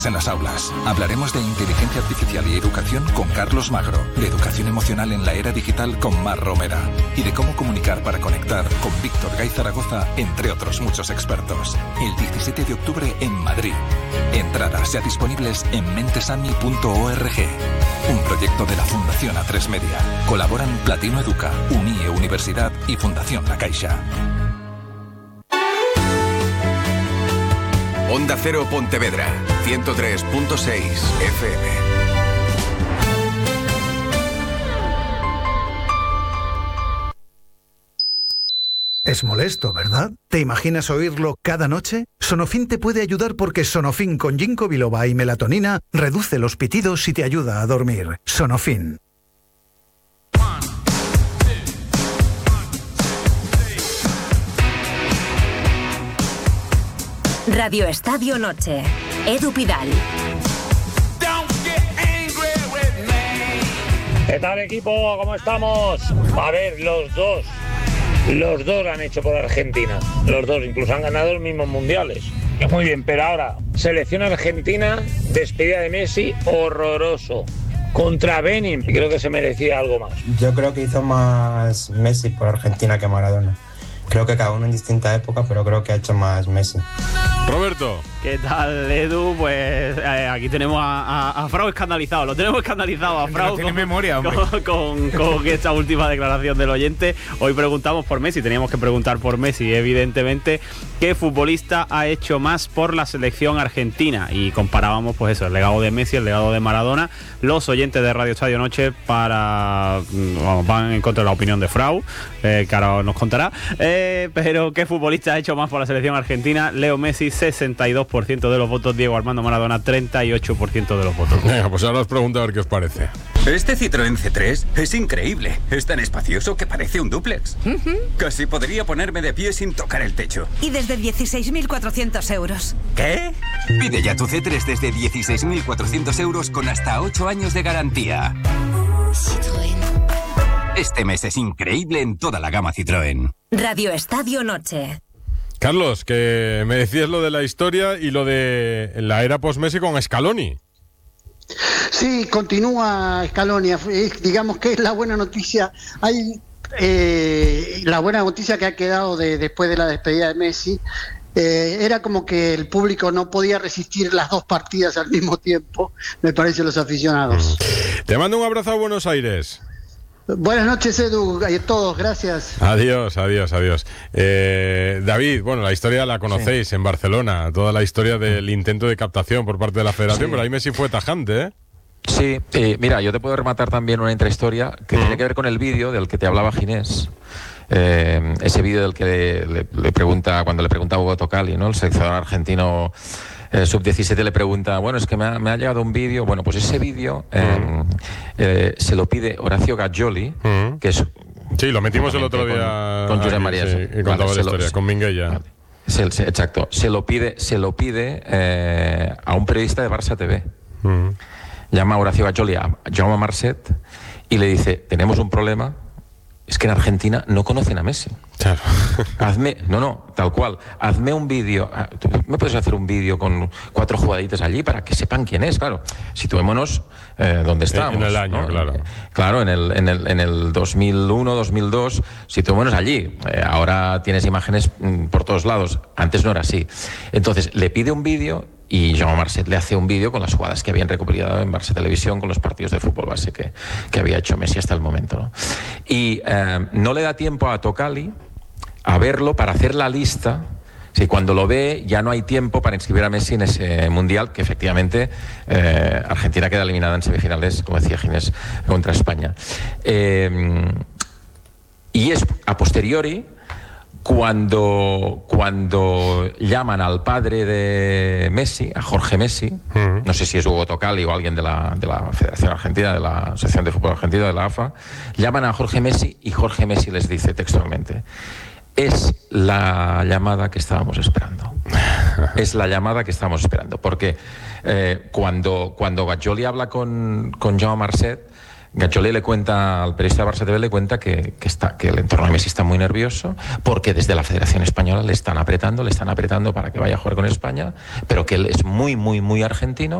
En las aulas hablaremos de inteligencia artificial y educación con Carlos Magro, de educación emocional en la era digital con Mar Romera y de cómo comunicar para conectar con Víctor Gay Zaragoza, entre otros muchos expertos. El 17 de octubre en Madrid. Entradas ya disponibles en mentesami.org. Un proyecto de la Fundación A3 Media. Colaboran Platino Educa, Unie Universidad y Fundación La Caixa. Onda Cero Pontevedra, 103.6 FM. Es molesto, ¿verdad? ¿Te imaginas oírlo cada noche? Sonofin te puede ayudar porque Sonofin con ginkgo biloba y melatonina reduce los pitidos y te ayuda a dormir. Sonofin. Radio Estadio Noche. Edu Pidal. ¿Qué tal, equipo? ¿Cómo estamos? A ver, los dos han hecho por Argentina. Los dos, incluso han ganado los mismos mundiales. Muy bien, pero ahora, selección argentina, despedida de Messi, horroroso. Contra Benin, creo que se merecía algo más. Yo creo que hizo más Messi por Argentina que Maradona. Creo que cada uno en distinta época, pero creo que ha hecho más Messi. Roberto. ¿Qué tal, Edu? Pues aquí tenemos a Frau escandalizado. Lo tenemos escandalizado a Frau. No tiene memoria, hombre. Con esta última declaración del oyente. Hoy preguntamos por Messi. Teníamos que preguntar por Messi, evidentemente. ¿Qué futbolista ha hecho más por la selección argentina? Y comparábamos, pues eso, el legado de Messi, el legado de Maradona. Los oyentes de Radio Estadio Noche van en contra de la opinión de Frau, que ahora nos contará. Pero ¿qué futbolista ha hecho más por la selección argentina? Leo Messi, 62% de los votos. Diego Armando Maradona, 38% de los votos. Venga, pues ahora os pregunto a ver qué os parece. Este Citroën C3 es increíble. Es tan espacioso que parece un dúplex. Casi podría ponerme de pie sin tocar el techo. Y desde 16.400 euros. ¿Qué? Pide ya tu C3 desde 16.400 euros con hasta 8 años de garantía. Citroën. Este mes es increíble en toda la gama Citroën. Radio Estadio Noche. Carlos, que me decías lo de la historia y lo de la era post-Messi con Scaloni. Sí, continúa Scaloni. Digamos que es la buena noticia. Hay la buena noticia que ha quedado después de la despedida de Messi. Era como que el público no podía resistir las dos partidas al mismo tiempo, me parece, los aficionados. Te mando un abrazo a Buenos Aires. Buenas noches, Edu, y a todos, gracias. Adiós. David, bueno, la historia la conocéis, sí. En Barcelona, toda la historia del intento de captación por parte de la federación, sí. Pero ahí Messi fue tajante, ¿eh? Sí, mira, yo te puedo rematar también una intrahistoria que tiene que ver con el vídeo del que te hablaba Ginés. Ese vídeo del que le pregunta, cuando le pregunta a Hugo Tocali, ¿no? El seleccionador argentino sub-17 le pregunta, bueno, es que me ha llegado un vídeo. Bueno, pues ese vídeo se lo pide Horacio Gaggioli, que es... Sí, lo metimos el otro día con Josep María. Sí, y contaba la historia, con Minguella. Vale. Exacto, se lo pide a un periodista de Barça TV. Llama a Horacio Gaggioli a Jaume Marcet y le dice, tenemos un problema, es que en Argentina no conocen a Messi. Claro. Tal cual. Hazme un vídeo. ¿Me puedes hacer un vídeo con 4 jugaditas allí para que sepan quién es? Claro. Situémonos donde estamos. En el año, ¿no? Claro. Claro, en el 2001, 2002, situémonos allí. Ahora tienes imágenes por todos lados. Antes no era así. Entonces, le pide un vídeo y Jaume Marcet le hace un vídeo con las jugadas que habían recopilado en Barça Televisión con los partidos de fútbol base que había hecho Messi hasta el momento, ¿no? Y no le da tiempo a Tocali a verlo para hacer la lista. Si cuando lo ve ya no hay tiempo para inscribir a Messi en ese mundial, que efectivamente Argentina queda eliminada en semifinales, como decía Ginés, contra España. Y es a posteriori cuando llaman al padre de Messi, a Jorge Messi, no sé si es Hugo Tocali o alguien de la Federación Argentina, de la Asociación de Fútbol Argentina, de la AFA, llaman a Jorge Messi y Jorge Messi les dice textualmente: es la llamada que estábamos esperando. Es la llamada que estábamos esperando. Porque cuando Gaggioli habla con Jaume Marcet, Gacciolé le cuenta al periodista de Barça TV, le cuenta que el entorno de Messi está muy nervioso porque desde la Federación Española le están apretando para que vaya a jugar con España, pero que él es muy, muy, muy argentino